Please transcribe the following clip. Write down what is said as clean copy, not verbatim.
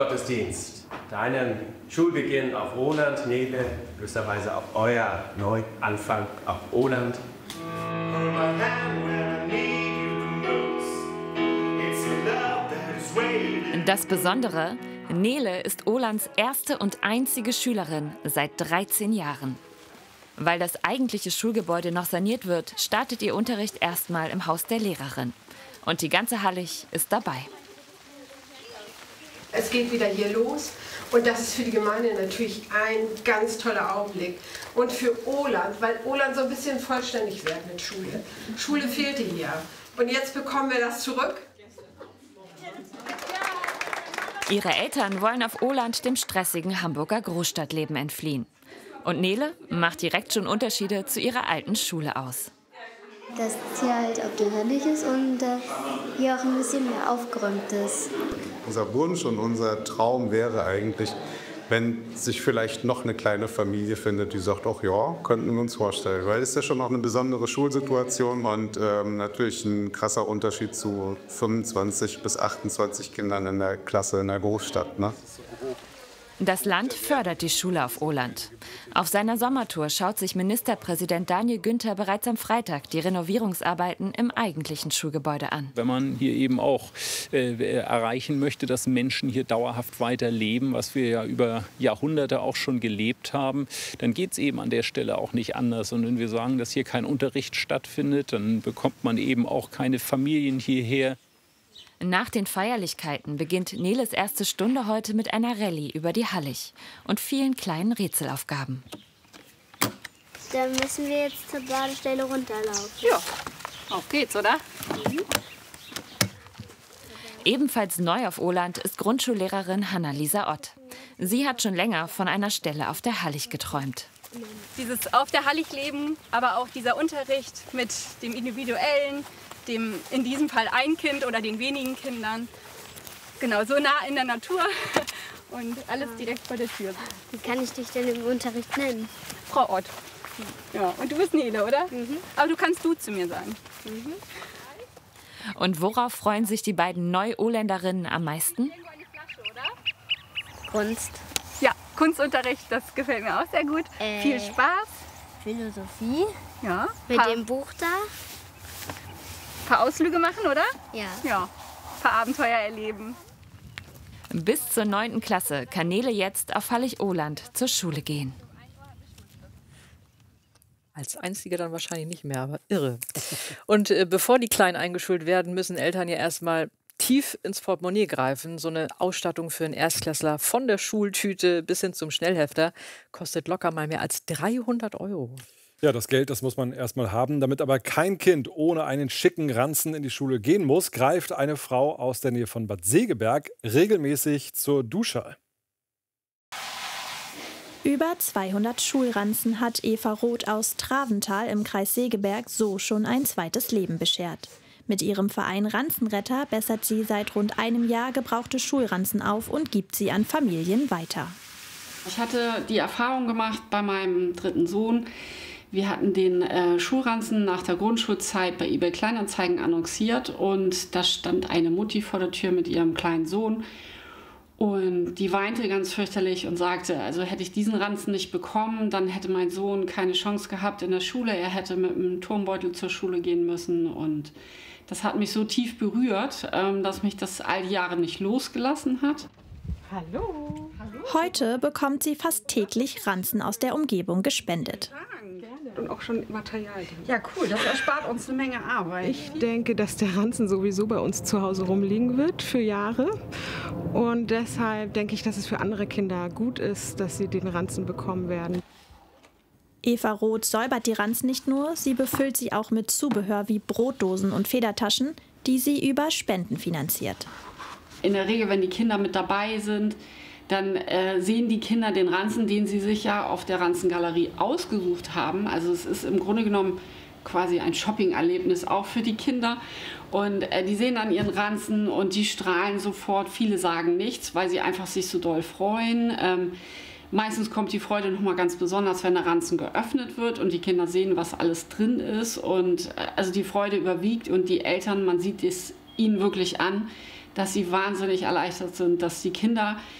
Gottesdienst, deinen Schulbeginn auf Roland, Nele, größerweise auch euer Neuanfang auf Roland. Das Besondere, Nele ist Olands erste und einzige Schülerin seit 13 Jahren. Weil das eigentliche Schulgebäude noch saniert wird, startet ihr Unterricht erstmal im Haus der Lehrerin. Und die ganze Hallig ist dabei. Es geht wieder hier los und das ist für die Gemeinde natürlich ein ganz toller Augenblick. Und für Oland, weil Oland so ein bisschen vollständig wird mit Schule. Schule fehlte hier und jetzt bekommen wir das zurück. Ihre Eltern wollen auf Oland dem stressigen Hamburger Großstadtleben entfliehen. Und Nele macht direkt schon Unterschiede zu ihrer alten Schule aus. Dass hier halt auch gemütlich ist und hier auch ein bisschen mehr aufgeräumt ist. Unser Wunsch und unser Traum wäre eigentlich, wenn sich vielleicht noch eine kleine Familie findet, die sagt, ach ja, könnten wir uns vorstellen. Weil es ist ja schon noch eine besondere Schulsituation und natürlich ein krasser Unterschied zu 25 bis 28 Kindern in der Klasse in der Großstadt. Ne? Das Land fördert die Schule auf Oland. Auf seiner Sommertour schaut sich Ministerpräsident Daniel Günther bereits am Freitag die Renovierungsarbeiten im eigentlichen Schulgebäude an. Wenn man hier eben auch erreichen möchte, dass Menschen hier dauerhaft weiterleben, was wir ja über Jahrhunderte auch schon gelebt haben, dann geht es eben an der Stelle auch nicht anders. Und wenn wir sagen, dass hier kein Unterricht stattfindet, dann bekommt man eben auch keine Familien hierher. Nach den Feierlichkeiten beginnt Neles erste Stunde heute mit einer Rallye über die Hallig und vielen kleinen Rätselaufgaben. Dann müssen wir jetzt zur Badestelle runterlaufen. Ja, auf geht's, oder? Ebenfalls neu auf Oland ist Grundschullehrerin Hanna-Lisa Ott. Sie hat schon länger von einer Stelle auf der Hallig geträumt. Dieses auf der Hallig leben, aber auch dieser Unterricht mit dem Individuellen, dem in diesem Fall ein Kind oder den wenigen Kindern. Genau, so nah in der Natur und alles direkt vor der Tür. Wie kann ich dich denn im Unterricht nennen? Frau Ott. Ja, und du bist Nele, oder? Mhm. Aber du kannst du zu mir sagen. Mhm. Und worauf freuen sich die beiden Neu-Oländerinnen am meisten? Kunst. Ja, Kunstunterricht, das gefällt mir auch sehr gut. Viel Spaß. Philosophie. Ja. Mit dem Buch da. Ein paar Ausflüge machen, oder? Ja. Ja, ein paar Abenteuer erleben. Bis zur 9. Klasse kann Nele jetzt auf Hallig-Oland zur Schule gehen. Als Einzige dann wahrscheinlich nicht mehr, aber irre. Und bevor die Kleinen eingeschult werden, müssen Eltern ja erstmal tief ins Portemonnaie greifen. So eine Ausstattung für einen Erstklässler von der Schultüte bis hin zum Schnellhefter kostet locker mal mehr als 300 €. Ja, das Geld, das muss man erstmal haben. Damit aber kein Kind ohne einen schicken Ranzen in die Schule gehen muss, greift eine Frau aus der Nähe von Bad Segeberg regelmäßig zur Dusche. Über 200 Schulranzen hat Eva Roth aus Travental im Kreis Segeberg so schon ein zweites Leben beschert. Mit ihrem Verein Ranzenretter bessert sie seit rund einem Jahr gebrauchte Schulranzen auf und gibt sie an Familien weiter. Ich hatte die Erfahrung gemacht bei meinem dritten Sohn. Wir hatten den Schulranzen nach der Grundschulzeit bei eBay Kleinanzeigen annonciert und da stand eine Mutti vor der Tür mit ihrem kleinen Sohn und die weinte ganz fürchterlich und sagte, also hätte ich diesen Ranzen nicht bekommen, dann hätte mein Sohn keine Chance gehabt in der Schule. Er hätte mit einem Turmbeutel zur Schule gehen müssen und das hat mich so tief berührt, dass mich das all die Jahre nicht losgelassen hat. Hallo. Heute bekommt sie fast täglich Ranzen aus der Umgebung gespendet. Und auch schon Material. Ja, cool, das erspart uns eine Menge Arbeit. Ich denke, dass der Ranzen sowieso bei uns zu Hause rumliegen wird für Jahre. Und deshalb denke ich, dass es für andere Kinder gut ist, dass sie den Ranzen bekommen werden. Eva Roth säubert die Ranzen nicht nur, sie befüllt sie auch mit Zubehör wie Brotdosen und Federtaschen, die sie über Spenden finanziert. In der Regel, wenn die Kinder mit dabei sind, dann sehen die Kinder den Ranzen, den sie sich ja auf der Ranzengalerie ausgesucht haben. Also es ist im Grunde genommen quasi ein Shopping-Erlebnis auch für die Kinder. Und die sehen dann ihren Ranzen und die strahlen sofort. Viele sagen nichts, weil sie einfach sich so doll freuen. Meistens kommt die Freude noch mal ganz besonders, wenn der Ranzen geöffnet wird und die Kinder sehen, was alles drin ist. Und also die Freude überwiegt und die Eltern, man sieht es ihnen wirklich an, dass sie wahnsinnig erleichtert sind, dass die Kinder